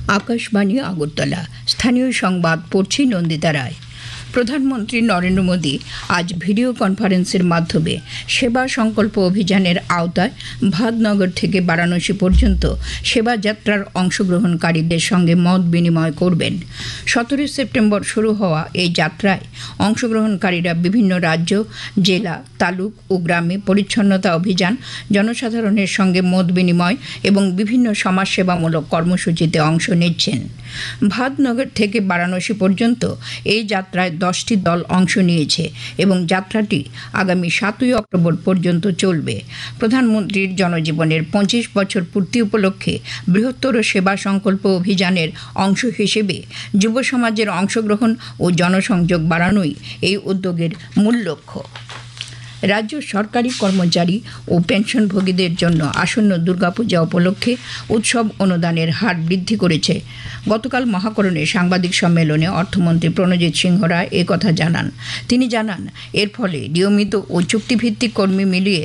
আকাশবাণী আগরতলা। স্থানীয় সংবাদ পড়ছি নন্দিতা রায়। প্রধানমন্ত্রী নরেন্দ্র মোদী আজ ভিডিও কনফারেন্সের মাধ্যমে সেবা সংকল্প অভিযানের আওতায় ভাদনগর থেকে বারাণসী পর্যন্ত সেবা যাত্রার অংশগ্রহণকারীদের সঙ্গে মত বিনিময় করবেন। 17 সেপ্টেম্বর শুরু হওয়া এই যাত্রায় অংশগ্রহণকারীরা বিভিন্ন রাজ্য, জেলা, তালুক ও গ্রামে পরিচ্ছন্নতা অভিযান, জনসাধারণের সঙ্গে মত বিনিময় এবং বিভিন্ন সমাজসেবামূলক কর্মসূচিতে অংশ নিচ্ছেন। ভাদনগর থেকে বারাণসী পর্যন্ত এই যাত্রায় 10টি দল অংশ নিয়েছে এবং যাত্রাটি আগামী 7ই অক্টোবর পর্যন্ত চলবে। প্রধানমন্ত্রীর জনজীবনের 25 বছর পূর্তি উপলক্ষে বৃহত্তর সেবা সংকল্প অভিযানের অংশ হিসেবে যুব সমাজের অংশগ্রহণ ও জনসংযোগ বাড়ানোই এই উদ্যোগের মূল লক্ষ্য। রাজ্য সরকারি কর্মচারী ও পেনশনভোগীদের জন্য আসন্ন দুর্গাপূজা উপলক্ষে উৎসব অনুদানের হার বৃদ্ধি করেছে। গতকাল মহাকরণে সাংবাদিক সম্মেলনে অর্থমন্ত্রী প্রণজিৎ সিংহ রায় একথা জানান। তিনি জানান, এর ফলে নিয়মিত ও চুক্তিভিত্তিক কর্মী মিলিয়ে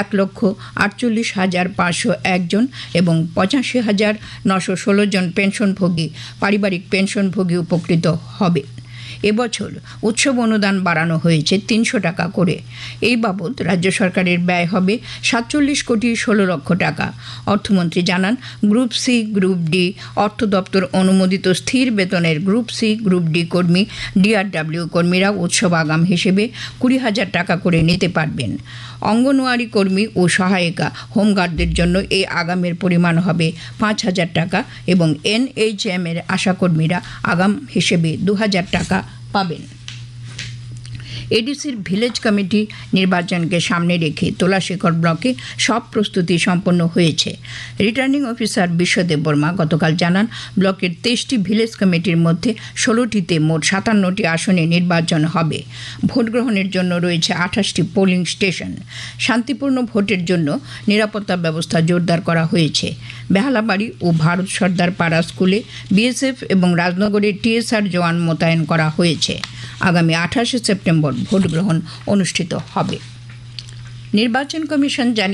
1,48,501 জন এবং 85,916 জন পেনশনভোগী, পারিবারিক পেনশনভোগী উপকৃত হবে। এবছর উৎসব অনুদান বাড়ানো হয়েছে 300 টাকা করে। এই বাবদ রাজ্য সরকারের ব্যয় হবে 47,16,00,000 টাকা। অর্থমন্ত্রী জানান, গ্রুপ সি, গ্রুপ ডি অর্থ দপ্তর অনুমোদিত স্থির বেতনের গ্রুপ সি, গ্রুপ ডি কর্মী, ডিআরডব্লিউ কর্মীরা উৎসব আগাম হিসেবে 20,000 টাকা করে নিতে পারবেন। অঙ্গনওয়াড়ি কর্মী ও সহায়িকা, হোমগার্ডদের জন্য এই আগামের পরিমাণ হবে 5,000 টাকা এবং এনএইচএম এর আশাকর্মীরা আগাম হিসেবে 2,000 টাকা পাবেন। এডিসির ভিলেজ কমিটি নির্বাচনকে সামনে রেখে তোলাশেখর ব্লকে সব প্রস্তুতি সম্পন্ন হয়েছে। রিটার্নিং অফিসার বিশ্বদেব বর্মা গতকাল জানান, ব্লকের 23টি ভিলেজ কমিটির মধ্যে 16টিতে মোট 57টি আসনে নির্বাচন হবে। ভোট গ্রহণের জন্য রয়েছে 28টি পোলিং স্টেশন। শান্তিপূর্ণ ভোটের জন্য নিরাপত্তা ব্যবস্থা জোরদার করা হয়েছে। বেহালাবাড়ি ও ভারত সর্দার পাড়া স্কুলে বিএসএফ এবং রাজনগরে টিএসআর জওয়ান মোতায়েন করা হয়েছে। আগামী 28 সেপ্টেম্বর ভোট গ্রহণ অনুষ্ঠিত হবে। নির্বাচন কমিশন জানিয়ে